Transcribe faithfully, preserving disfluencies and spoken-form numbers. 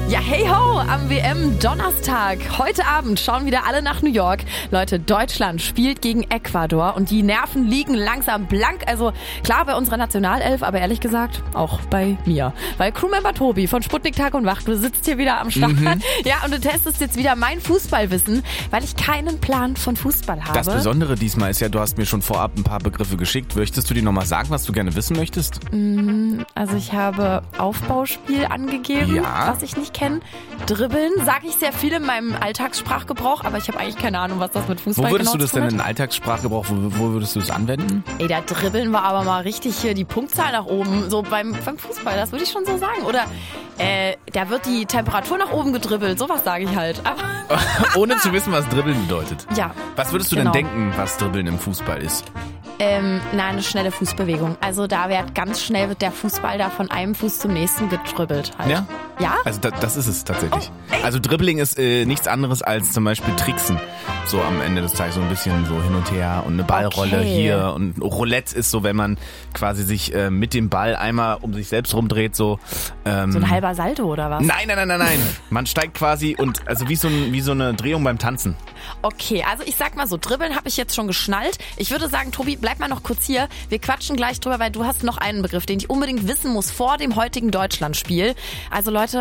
Ja, hey ho, am W M-Donnerstag. Heute Abend schauen wieder alle nach New York. Leute, Deutschland spielt gegen Ecuador und die Nerven liegen langsam blank. Also klar bei unserer Nationalelf, aber ehrlich gesagt auch bei mir. Weil Crewmember Tobi von Sputnik Tag und Wacht, du sitzt hier wieder am Start. Mhm. Ja, und du testest jetzt wieder mein Fußballwissen, weil ich keinen Plan von Fußball habe. Das Besondere diesmal ist ja, du hast mir schon vorab ein paar Begriffe geschickt. Möchtest du dir nochmal sagen, was du gerne wissen möchtest? Also ich habe Aufbauspiel angegeben, ja. was ich nicht kenne. Dribbeln sage ich sehr viel in meinem Alltagssprachgebrauch, aber ich habe eigentlich keine Ahnung, was das mit Fußball Wo würdest genau du das zu tun denn hat. in Alltagssprachgebrauch, wo, wo würdest du es anwenden? Ey, da dribbeln wir aber mal richtig hier die Punktzahl nach oben, so beim, beim Fußball, das würde ich schon so sagen. Oder äh, da wird die Temperatur nach oben gedribbelt, sowas sage ich halt. Aber ohne zu wissen, was Dribbeln bedeutet. Ja. Was würdest du genau. denn denken, was Dribbeln im Fußball ist? Ähm, na, eine schnelle Fußbewegung. Also da wird ganz schnell wird der Fußball da von einem Fuß zum nächsten gedribbelt halt. Ja? Ja? Also da, das ist es tatsächlich. Oh, also Dribbling ist äh, nichts anderes als zum Beispiel Tricksen. So am Ende des Tages so ein bisschen so hin und her und eine Ballrolle Okay. hier. Und Roulette ist so, wenn man quasi sich äh, mit dem Ball einmal um sich selbst rumdreht. So, ähm, So ein halber Salto oder was? Nein, nein, nein, nein, nein. Man steigt quasi und also wie so, ein, wie so eine Drehung beim Tanzen. Okay, also ich sag mal so, Dribbeln habe ich jetzt schon geschnallt. Ich würde sagen, Tobi, bleib mal noch kurz hier. Wir quatschen gleich drüber, weil du hast noch einen Begriff, den ich unbedingt wissen muss vor dem heutigen Deutschlandspiel. Also Leute,